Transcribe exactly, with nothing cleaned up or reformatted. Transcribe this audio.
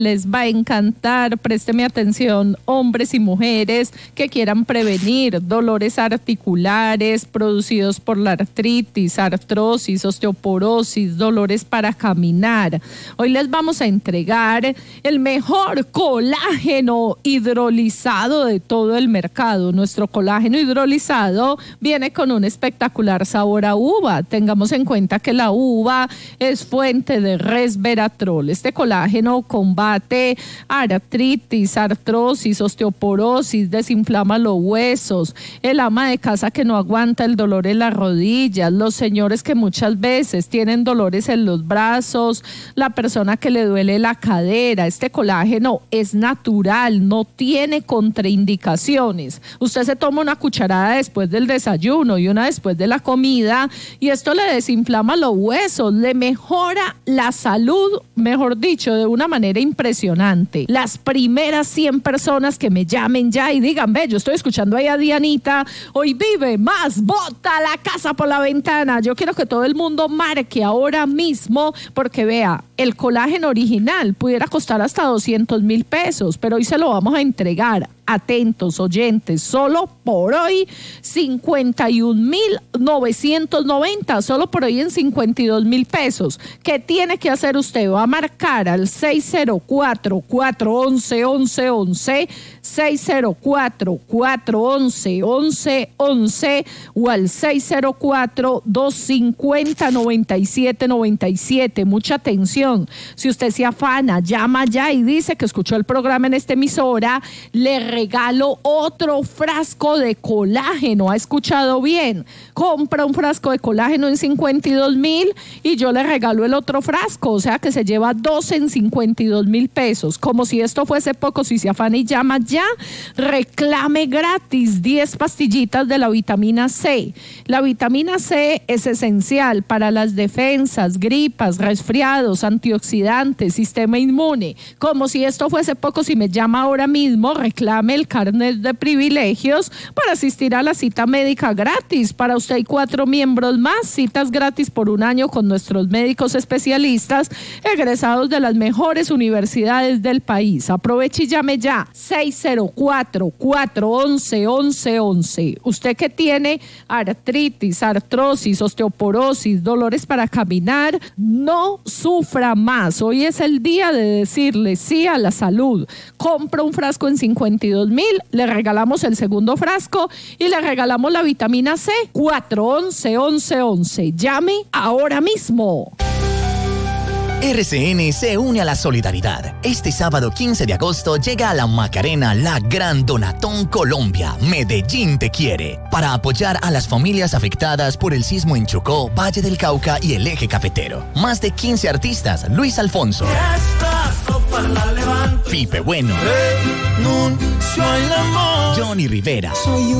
Les va a encantar, présteme atención, hombres y mujeres que quieran prevenir dolores articulares producidos por la artritis, artrosis, osteoporosis, dolores para caminar. Hoy les vamos a entregar el mejor colágeno hidrolizado de todo el mercado. Nuestro colágeno hidrolizado viene con un espectacular sabor a uva. Tengamos en cuenta que la uva es fuente de resveratrol. Este colágeno combate artritis, artrosis, osteoporosis, desinflama los huesos, el ama de casa que no aguanta el dolor en las rodillas, los señores que muchas veces tienen dolores en los brazos, la persona que le duele la cadera. Este colágeno es natural, no tiene contraindicaciones. Usted se toma una cucharada después del desayuno y una después de la comida y esto le desinflama los huesos, le mejora la salud, mejor dicho, de una manera impresionante. Impresionante. Las primeras cien personas que me llamen ya y digan, ve, yo estoy escuchando ahí a Dianita, hoy vive más, bota la casa por la ventana. Yo quiero que todo el mundo marque ahora mismo, porque vea, el colágeno original pudiera costar hasta doscientos mil pesos, pero hoy se lo vamos a entregar. Atentos oyentes, solo por hoy cincuenta y un mil novecientos noventa, solo por hoy en cincuenta y dos mil pesos. ¿Qué tiene que hacer usted? Va a marcar al seis cero cuatro, cuatro once, once once, seis cero cuatro, cuatro once, once once o al seis cero cuatro, dos cinco cero, nueve siete nueve siete. Mucha atención, si usted se afana, llama ya y dice que escuchó el programa en esta emisora, le regalo otro frasco de colágeno. ¿Ha escuchado bien? Compra un frasco de colágeno en cincuenta y dos mil y yo le regalo el otro frasco, o sea que se lleva dos en cincuenta y dos mil pesos. Como si esto fuese poco, si se afana y llama ya, reclame gratis diez pastillitas de la vitamina C. La vitamina C es esencial para las defensas, gripas, resfriados, antioxidantes, sistema inmune. Como si esto fuese poco, si me llama ahora mismo, reclame el carnet de privilegios para asistir a la cita médica gratis. Para usted y cuatro miembros más, citas gratis por un año con nuestros médicos especialistas egresados de las mejores universidades del país. Aproveche y llame ya, seis cero cuatro, cuatro once, once once. Usted que tiene artritis, artrosis, osteoporosis, dolores para caminar, no sufra más. Hoy es el día de decirle sí a la salud. Compra un frasco en cincuenta y dos mil, le regalamos el segundo frasco y le regalamos la vitamina C. Cuatro once, once once. Llame ahora mismo. R C N se une a la solidaridad. Este sábado quince de agosto llega a la Macarena la Gran Donatón Colombia. Medellín te quiere. Para apoyar a las familias afectadas por el sismo en Chocó, Valle del Cauca y el Eje Cafetero. Más de quince artistas. Luis Alfonso, Pipe Bueno, Johnny Rivera,